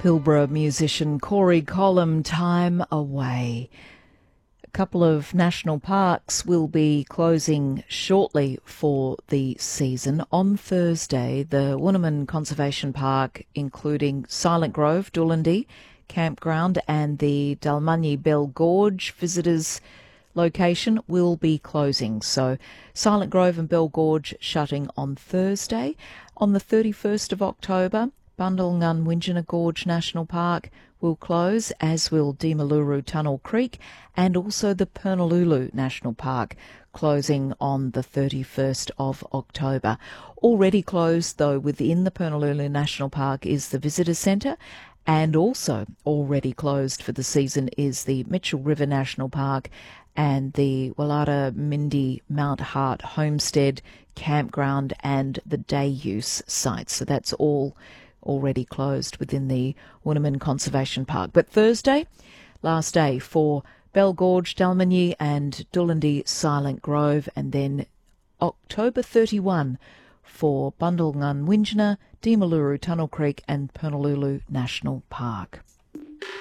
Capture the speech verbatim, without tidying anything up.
Pilbara musician Corey Collum, Time Away. A couple of national parks will be closing shortly for the season. On Thursday, the Woonaman Conservation Park, including Silent Grove, Doolandee Campground and the Dalmunyi Bell Gorge visitors location will be closing. So Silent Grove and Bell Gorge shutting on Thursday. On the thirty-first of October, Bundalngun Windjina Gorge National Park will close, as will Demaluru Tunnel Creek, and also the Purnululu National Park closing on the thirty-first of October. Already closed, though, within the Purnululu National Park is the Visitor Centre, and also already closed for the season is the Mitchell River National Park and the Wallata Mindy Mount Hart Homestead Campground and the day use sites. So that's all already closed within the Woonaman Conservation Park. But Thursday, last day for Bell Gorge, Dalmunyi and Doolandee Silent Grove, and then October thirty-first for Bundalngun Windjina, Demaluru Tunnel Creek and Purnululu National Park.